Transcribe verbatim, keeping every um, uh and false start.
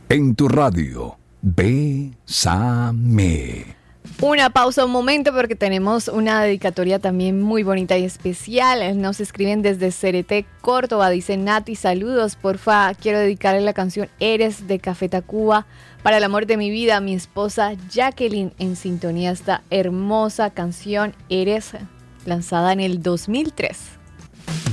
En tu radio, Bésame. Una pausa, un momento, porque tenemos una dedicatoria también muy bonita y especial. Nos escriben desde Cereté, Córdoba. Dice: Nati, saludos, porfa. Quiero dedicarle la canción Eres de Café Tacuba para el amor de mi vida, mi esposa Jacqueline, en sintonía esta hermosa canción Eres, lanzada en el dos mil tres.